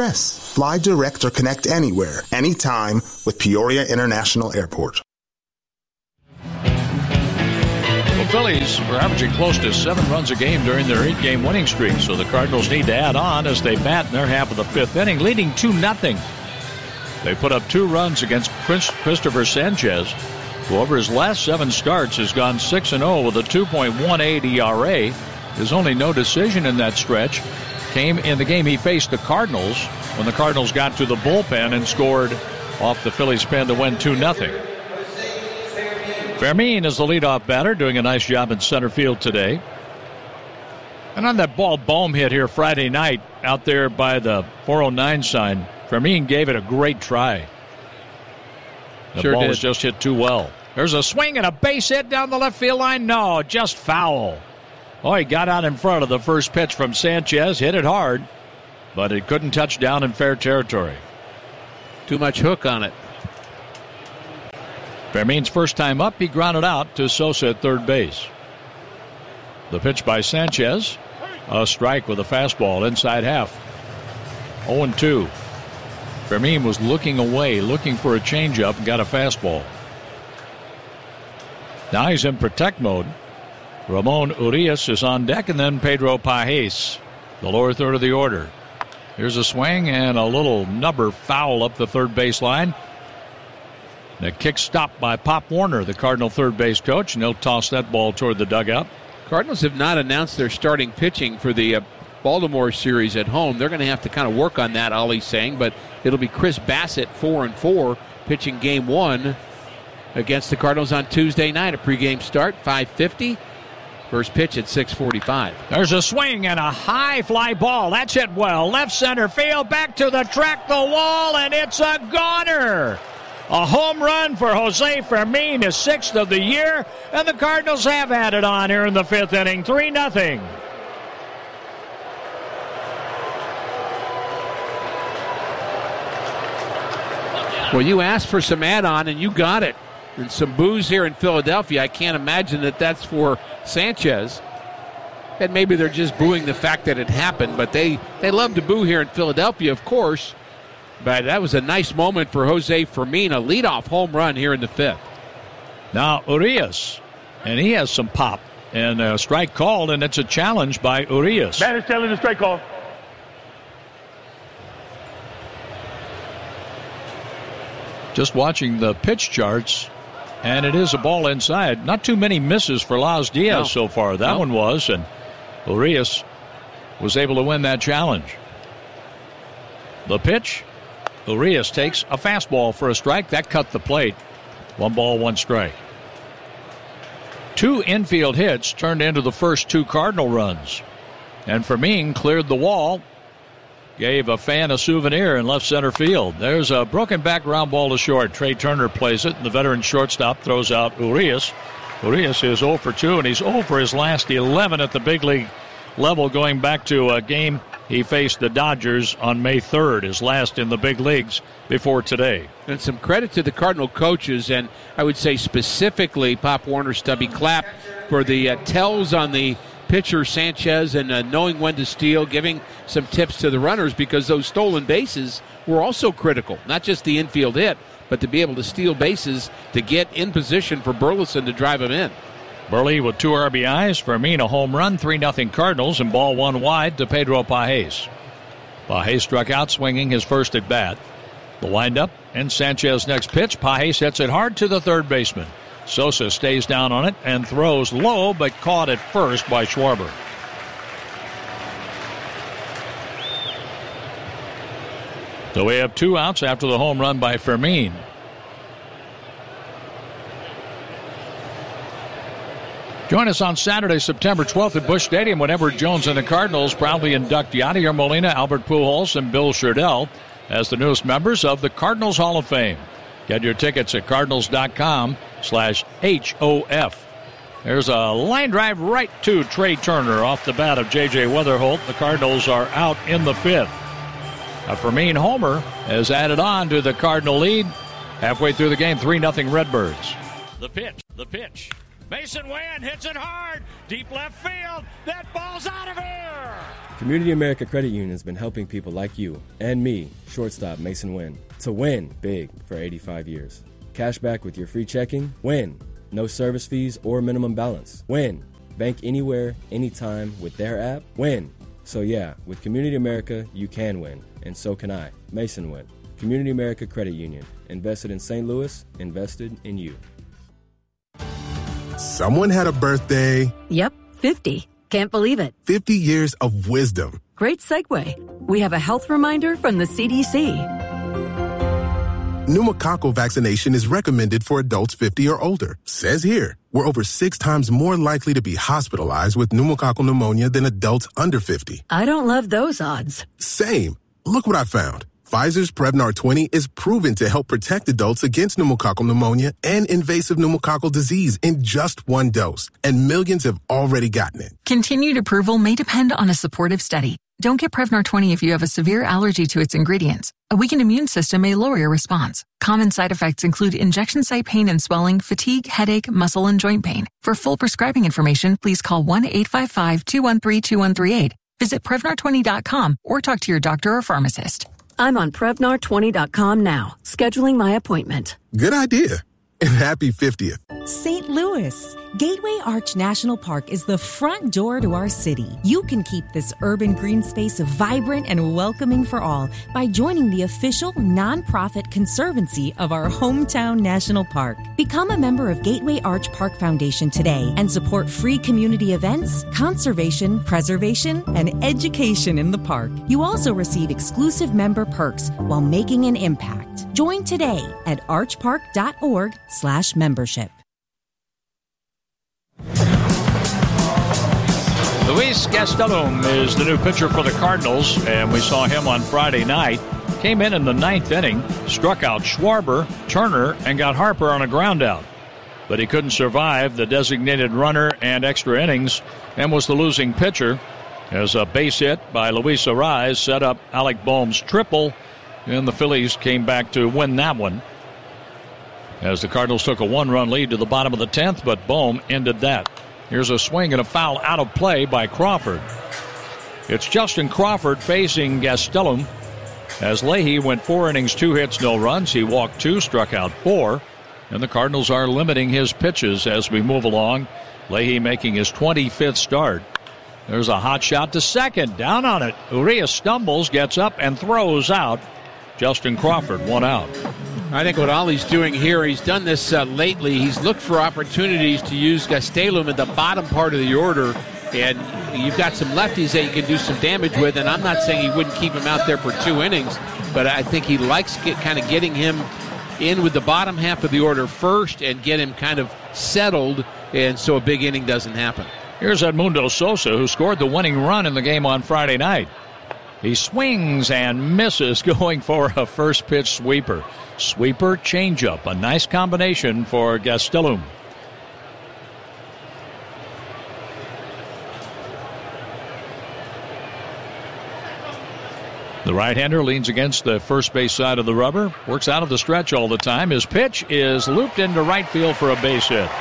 Fly direct or connect anywhere, anytime with Peoria International Airport. The Phillies were averaging close to seven runs a game during their eight-game winning streak, so the Cardinals need to add on as they bat in their half of the fifth inning, leading two nothing. They put up two runs against Chris, Christopher Sanchez, who over his last seven starts has gone six and oh with a two point one eight E R A. His only no decision in that stretch came in the game he faced the Cardinals when the Cardinals got to the bullpen and scored off the Phillies pen to win two nothing. Fermin is the leadoff batter, doing a nice job in center field today. And on that ball Bohm hit here Friday night out there by the four oh nine sign, Fermin gave it a great try. The sure ball did. was just hit too well. There's a swing and a base hit down the left field line. No, just foul. Oh, he got out in front of the first pitch from Sanchez, hit it hard, but it couldn't touch down in fair territory. Too much hook on it. Fermin's first time up, he grounded out to Sosa at third base. The pitch by Sanchez, a strike with a fastball inside half. oh and two. Fermin was looking away, looking for a changeup, and got a fastball. Now he's in protect mode. Ramon Urias is on deck, and then Pedro Pages, the lower third of the order. Here's a swing and a little number foul up the third baseline. And a kick stopped by Pop Warner, the Cardinal third base coach, and he'll toss that ball toward the dugout. Cardinals have not announced their starting pitching for the uh, Baltimore series at home. They're going to have to kind of work on that, Ollie's saying, but it'll be Chris Bassett, four and four, pitching game one against the Cardinals on Tuesday night. A pregame start, five fifty. First pitch at six forty-five. There's a swing and a high fly ball. That's hit well. Left center field, back to the track, the wall, and it's a goner. A home run for Jose Fermin, his sixth of the year, and the Cardinals have added on here in the fifth inning, three nothing. Well, you asked for some add-on, and you got it. And some boos here in Philadelphia. I can't imagine that that's for Sanchez. And maybe they're just booing the fact that it happened, but they, they love to boo here in Philadelphia, of course. But that was a nice moment for Jose Fermin, a leadoff home run here in the fifth. Now Urias, and he has some pop. And a strike called, and it's a challenge by Urias. Man is telling the strike call. Just watching the pitch charts, and it is a ball inside. Not too many misses for Laz Diaz no. so far. That no. one was, and Urias was able to win that challenge. The pitch, Urias takes a fastball for a strike. That cut the plate. One ball, one strike. Two infield hits turned into the first two Cardinal runs. And Fermin cleared the wall, gave a fan a souvenir in left center field. There's a broken back ground ball to short. Trey Turner plays it, and the veteran shortstop throws out Urias. Urias is oh for two, and he's oh for his last eleven at the big league level, going back to a game he faced the Dodgers on May third, his last in the big leagues before today. And some credit to the Cardinal coaches, and I would say specifically Pop Warner, Stubby Clapp, for the uh, tells on the pitcher Sanchez and uh, knowing when to steal, giving some tips to the runners, because those stolen bases were also critical. Not just the infield hit, but to be able to steal bases to get in position for Burleson to drive him in. Burley with two R B Is. Fermin a home run, three nothing Cardinals, and ball one wide to Pedro Pages. Pages struck out swinging his first at bat. The windup and Sanchez next pitch. Pages hits it hard to the third baseman. Sosa stays down on it and throws low, but caught at first by Schwarber. So we have two outs after the home run by Fermin. Join us on Saturday, September twelfth at Busch Stadium when Edward Jones and the Cardinals proudly induct Yadier Molina, Albert Pujols, and Bill Schirdell as the newest members of the Cardinals Hall of Fame. Get your tickets at cardinals.com slash H-O-F. There's a line drive right to Trey Turner off the bat of J J Weatherholt. The Cardinals are out in the fifth. A Fermin homer has added on to the Cardinal lead. Halfway through the game, three nothing Redbirds. The pitch, the pitch. Mason Wynn hits it hard. Deep left field. That ball's out of here. Community America Credit Union has been helping people like you and me, shortstop Mason Wynn, to win big for eighty-five years. Cash back with your free checking? Win. No service fees or minimum balance? Win. Bank anywhere, anytime with their app? Win. So yeah, with Community America, you can win, and so can I, Mason Wynn. Community America Credit Union. Invested in Saint Louis, invested in you. Someone had a birthday. Yep, fifty. Can't believe it. fifty years of wisdom. Great segue. We have a health reminder from the C D C. Pneumococcal vaccination is recommended for adults fifty or older. Says here, we're over six times more likely to be hospitalized with pneumococcal pneumonia than adults under fifty. I don't love those odds. Same. Look what I found. Pfizer's Prevnar twenty is proven to help protect adults against pneumococcal pneumonia and invasive pneumococcal disease in just one dose. And millions have already gotten it. Continued approval may depend on a supportive study. Don't get Prevnar twenty if you have a severe allergy to its ingredients. A weakened immune system may lower your response. Common side effects include injection site pain and swelling, fatigue, headache, muscle, and joint pain. For full prescribing information, please call one eight five five, two one three, two one three eight. Visit Prevnar twenty dot com or talk to your doctor or pharmacist. I'm on Prevnar twenty dot com now, scheduling my appointment. Good idea. And happy fiftieth. Saint Louis. Gateway Arch National Park is the front door to our city. You can keep this urban green space vibrant and welcoming for all by joining the official nonprofit conservancy of our hometown national park. Become a member of Gateway Arch Park Foundation today and support free community events, conservation, preservation, and education in the park. You also receive exclusive member perks while making an impact. Join today at archpark.org slash membership. Luis Gastelum is the new pitcher for the Cardinals, and we saw him on Friday night. Came in in the ninth inning, struck out Schwarber, Turner, and got Harper on a ground out. But he couldn't survive the designated runner and extra innings and was the losing pitcher as a base hit by Luis Arraez set up Alec Bohm's triple, and the Phillies came back to win that one as the Cardinals took a one-run lead to the bottom of the tenth, but Bohm ended that. Here's a swing and a foul out of play by Crawford. It's Justin Crawford facing Gastelum as Leahy went four innings, two hits, no runs. He walked two, struck out four, and the Cardinals are limiting his pitches as we move along. Leahy making his twenty-fifth start. There's a hot shot to second, down on it. Urias stumbles, gets up, and throws out Justin Crawford, one out. I think what Ollie's doing here, he's done this uh, lately. He's looked for opportunities to use Gastelum at the bottom part of the order, and you've got some lefties that you can do some damage with, and I'm not saying he wouldn't keep him out there for two innings, but I think he likes get, kind of getting him in with the bottom half of the order first and get him kind of settled, and so a big inning doesn't happen. Here's Edmundo Sosa, who scored the winning run in the game on Friday night. He swings and misses, going for a first pitch sweeper. Sweeper changeup, a nice combination for Gastelum. The right-hander leans against the first base side of the rubber, works out of the stretch all the time. His pitch is looped into right field for a base hit.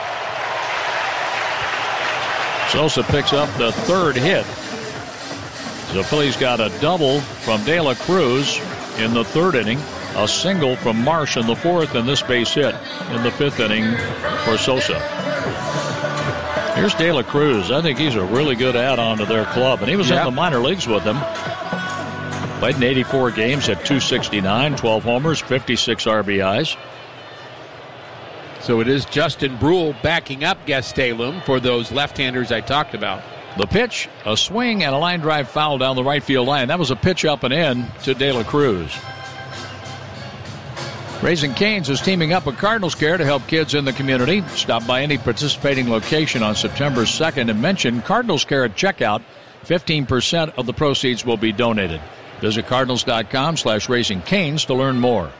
Sosa picks up the third hit. The Phillies got a double from De La Cruz in the third inning, a single from Marsh in the fourth, and this base hit in the fifth inning for Sosa. Here's De La Cruz. I think he's a really good add-on to their club, and he was yep. in the minor leagues with them. Played in eighty-four games, had two sixty-nine, twelve homers, fifty-six R B Is. So it is Justin Brule backing up Gastelum for those left-handers I talked about. The pitch, a swing, and a line drive foul down the right field line. That was a pitch up and in to De La Cruz. Raising Cane's is teaming up with Cardinals Care to help kids in the community. Stop by any participating location on September second and mention Cardinals Care at checkout. fifteen percent of the proceeds will be donated. Visit cardinals.com slash Raising Cane's to learn more.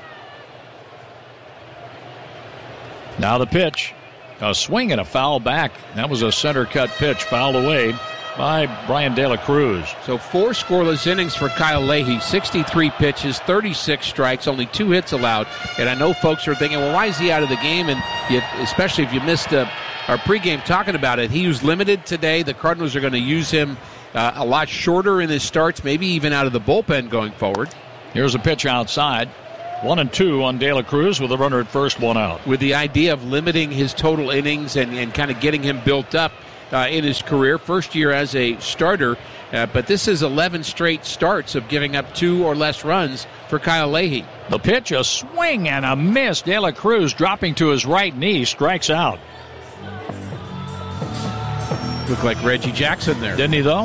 Now the pitch. A swing and a foul back. That was a center cut pitch, fouled away by Brian De La Cruz. So four scoreless innings for Kyle Leahy, sixty-three pitches, thirty-six strikes, only two hits allowed. And I know folks are thinking, well, why is he out of the game? And you, especially if you missed uh, our pregame talking about it, he was limited today. The Cardinals are going to use him uh, a lot shorter in his starts, maybe even out of the bullpen going forward. Here's a pitch outside. One and two on De La Cruz with a runner at first, one out. With the idea of limiting his total innings and, and kind of getting him built up uh, in his career. First year as a starter, uh, but this is eleven straight starts of giving up two or less runs for Kyle Leahy. The pitch, a swing and a miss. De La Cruz dropping to his right knee, strikes out. Looked like Reggie Jackson there. Didn't he, though?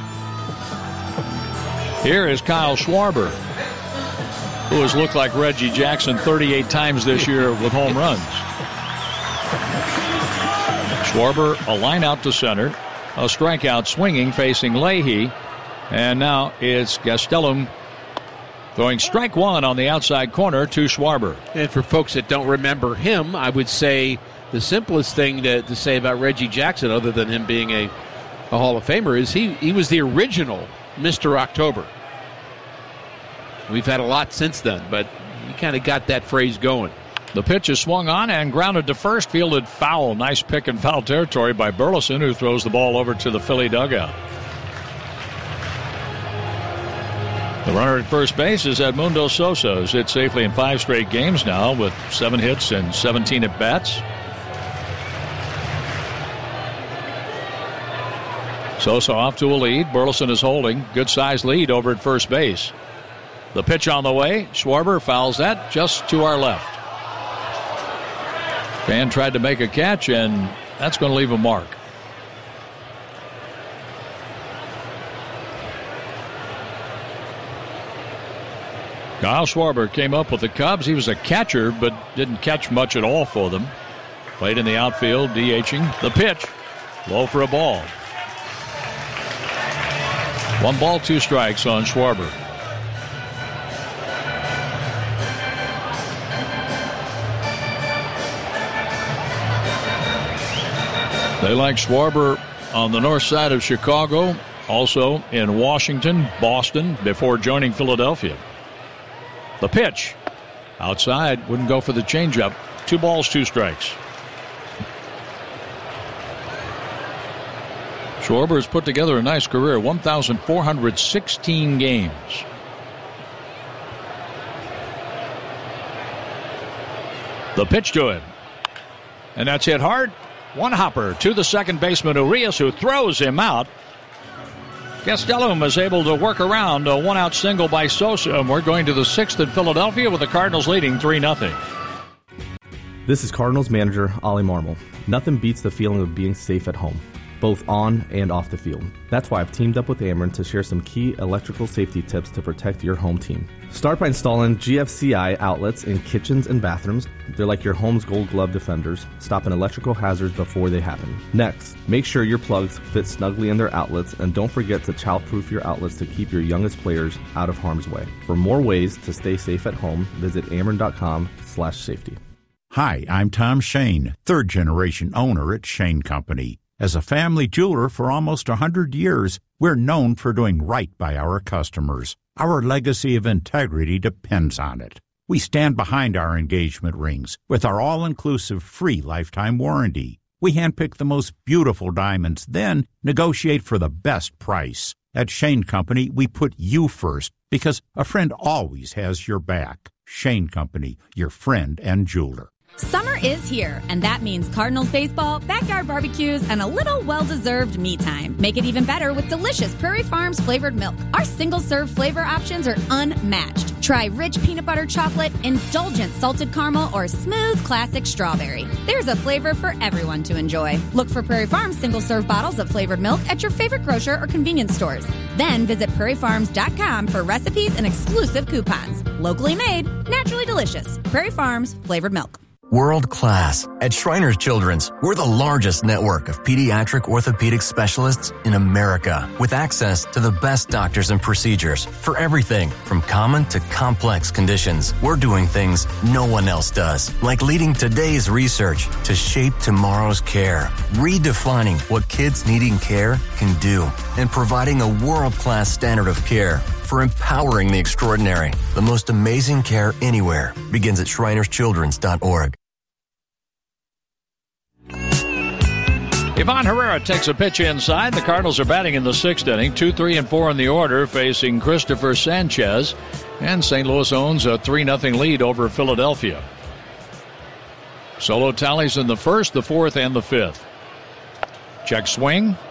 Here is Kyle Schwarber, who has looked like Reggie Jackson thirty-eight times this year with home runs. Schwarber, a line out to center, a strikeout swinging facing Leahy, and now it's Gastelum throwing strike one on the outside corner to Schwarber. And for folks that don't remember him, I would say the simplest thing to, to say about Reggie Jackson, other than him being a, a Hall of Famer, is he, he was the original Mister October. We've had a lot since then, but he kind of got that phrase going. The pitch is swung on and grounded to first, fielded foul. Nice pick in foul territory by Burleson, who throws the ball over to the Philly dugout. The runner at first base is Edmundo Sosa, who's hit safely in five straight games now with seven hits and seventeen at-bats. Sosa off to a lead. Burleson is holding. Good-sized lead over at first base. The pitch on the way. Schwarber fouls that just to our left. Fan tried to make a catch, and that's going to leave a mark. Kyle Schwarber came up with the Cubs. He was a catcher, but didn't catch much at all for them. Played in the outfield, DHing. The pitch, low for a ball. One ball, two strikes on Schwarber. They like Schwarber on the north side of Chicago, also in Washington, Boston, before joining Philadelphia. The pitch, outside, wouldn't go for the changeup. Two balls, two strikes. Schwarber has put together a nice career, one thousand four hundred sixteen games. The pitch to him. And that's hit hard. One hopper to the second baseman, Urias, who throws him out. Gastelum is able to work around a one-out single by Sosa, and we're going to the sixth in Philadelphia with the Cardinals leading three nothing. This is Cardinals manager Ollie Marmol. Nothing beats the feeling of being safe at home, both on and off the field. That's why I've teamed up with Ameren to share some key electrical safety tips to protect your home team. Start by installing G F C I outlets in kitchens and bathrooms. They're like your home's gold glove defenders, stopping electrical hazards before they happen. Next, make sure your plugs fit snugly in their outlets, and don't forget to childproof your outlets to keep your youngest players out of harm's way. For more ways to stay safe at home, visit ameren.com slash safety. Hi, I'm Tom Shane, third-generation owner at Shane Company. As a family jeweler for almost one hundred years, we're known for doing right by our customers. Our legacy of integrity depends on it. We stand behind our engagement rings with our all-inclusive free lifetime warranty. We handpick the most beautiful diamonds, then negotiate for the best price. At Shane Company, we put you first because a friend always has your back. Shane Company, your friend and jeweler. Summer is here, and that means Cardinals baseball, backyard barbecues, and a little well-deserved me time. Make it even better with delicious Prairie Farms flavored milk. Our single-serve flavor options are unmatched. Try rich peanut butter chocolate, indulgent salted caramel, or smooth classic strawberry. There's a flavor for everyone to enjoy. Look for Prairie Farms single-serve bottles of flavored milk at your favorite grocer or convenience stores. Then visit prairie farms dot com for recipes and exclusive coupons. Locally made, naturally delicious. Prairie Farms flavored milk. World class. At Shriners Children's, we're the largest network of pediatric orthopedic specialists in America, with access to the best doctors and procedures for everything from common to complex conditions. We're doing things no one else does, like leading today's research to shape tomorrow's care, redefining what kids needing care can do, and providing a world-class standard of care for empowering the extraordinary. The most amazing care anywhere begins at shriners children's dot org. Ivan Herrera takes a pitch inside. The Cardinals are batting in the sixth inning. Two, three, and four in the order, facing Christopher Sanchez. And Saint Louis owns a three nothing lead over Philadelphia. Solo tallies in the first, the fourth, and the fifth. Check swing.